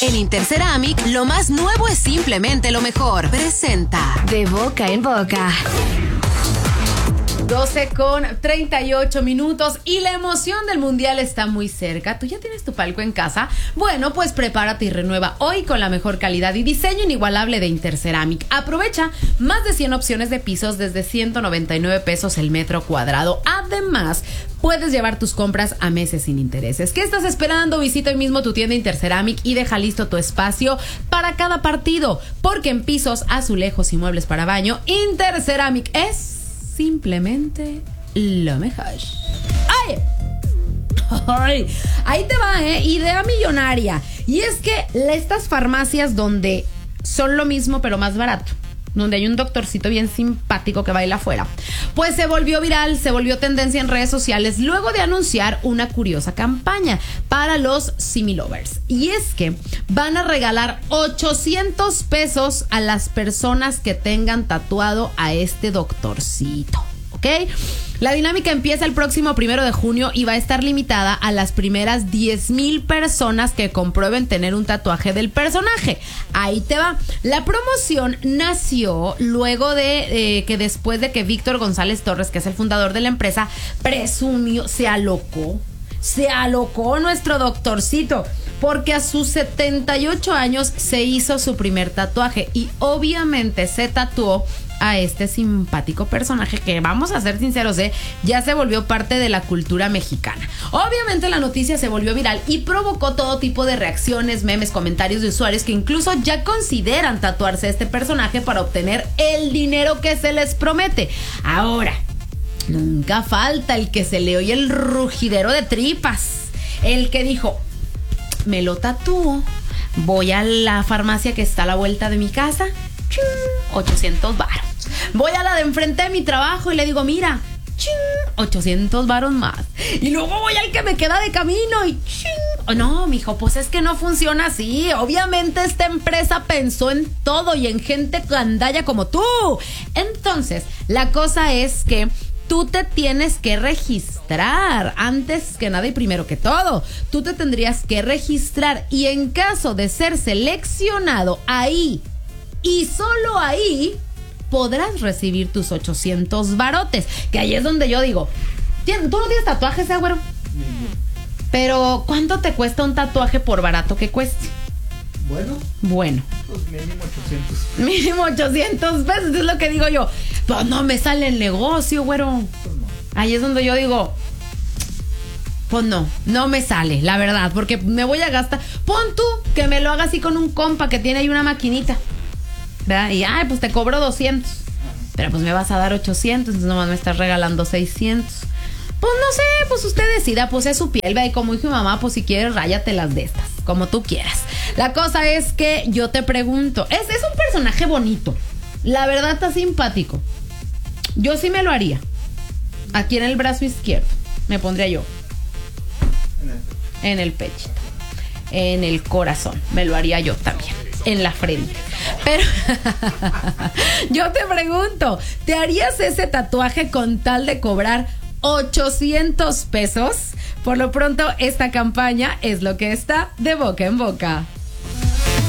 En Interceramic, lo más nuevo es simplemente lo mejor. Presenta De Boca en Boca. 12:38 y la emoción del mundial está muy cerca. ¿Tú ya tienes tu palco en casa? Bueno, pues prepárate y renueva hoy con la mejor calidad y diseño inigualable de Interceramic. Aprovecha más de 100 opciones de pisos desde 199 pesos el metro cuadrado. Además, puedes llevar tus compras a meses sin intereses. ¿Qué estás esperando? Visita hoy mismo tu tienda Interceramic y deja listo tu espacio para cada partido, porque en pisos, azulejos y muebles para baño, Interceramic es simplemente lo mejor. ¡Ay! ¡Ay! Ahí te va, idea millonaria. Y es que estas farmacias donde son lo mismo pero más barato, donde hay un doctorcito bien simpático que baila afuera, pues se volvió viral, se volvió tendencia en redes sociales luego de anunciar una curiosa campaña para los Similovers. Y es que van a regalar 800 pesos a las personas que tengan tatuado a este doctorcito, ¿ok? La dinámica empieza el próximo 1 de junio y va a estar limitada a las primeras 10,000 personas que comprueben tener un tatuaje del personaje. Ahí te va. La promoción nació luego de que después de que Víctor González Torres, que es el fundador de la empresa, presumió, se alocó nuestro doctorcito, porque a sus 78 años se hizo su primer tatuaje y obviamente se tatuó a este simpático personaje que, vamos a ser sinceros, ya se volvió parte de la cultura mexicana. Obviamente la noticia se volvió viral y provocó todo tipo de reacciones, memes, comentarios de usuarios que incluso ya consideran tatuarse a este personaje para obtener el dinero que se les promete. Ahora, nunca falta el que se le oye el rugidero de tripas, el que dijo: me lo tatúo, voy a la farmacia que está a la vuelta de mi casa, 800 varos. Voy a la de enfrente de mi trabajo y le digo: mira, 800 varos más. Y luego voy al que me queda de camino y no, mijo, pues es que no funciona así. Obviamente esta empresa pensó en todo y en gente gandalla como tú. Entonces, la cosa es que tú te tienes que registrar antes que nada y primero que todo. Tú te tendrías que registrar y en caso de ser seleccionado, ahí y solo ahí podrás recibir tus 800 barotes. Que ahí es donde yo digo, ¿tú no tienes tatuajes, güero? Pero ¿cuánto te cuesta un tatuaje por barato que cueste? Bueno, pues mínimo 800. Mínimo 800 pesos, es lo que digo yo. Pues no me sale el negocio, güero. Pues no. Ahí es donde yo digo, pues no me sale, la verdad, porque me voy a gastar. Pon tú que me lo haga así con un compa que tiene ahí una maquinita, ¿verdad? Y pues te cobro 200. Pero pues me vas a dar 800, entonces nomás me estás regalando 600. Pues no sé, pues usted decida, pues es su piel, ¿verdad? Y como dijo mi mamá, pues si quieres, ráyatelas de estas, como tú quieras. La cosa es que yo te pregunto, es un personaje bonito, la verdad está simpático. Yo sí me lo haría. Aquí en el brazo izquierdo me pondría yo. En el pecho. En el corazón me lo haría yo también. En la frente. Pero yo te pregunto, ¿te harías ese tatuaje con tal de cobrar 800 pesos? Por lo pronto, esta campaña es lo que está de boca en boca.